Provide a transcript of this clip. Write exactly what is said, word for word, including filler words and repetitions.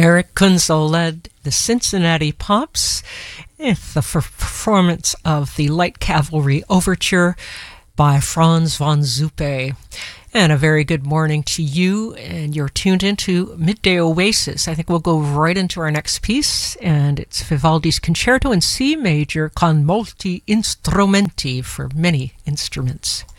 Eric Kunzel led the Cincinnati Pops with the performance of the Light Cavalry Overture by Franz von Zuppe. And a very good morning to you, and you're tuned into Midday Oasis. I think we'll go right into our next piece, and it's Vivaldi's Concerto in C Major con molti instrumenti, for many instruments.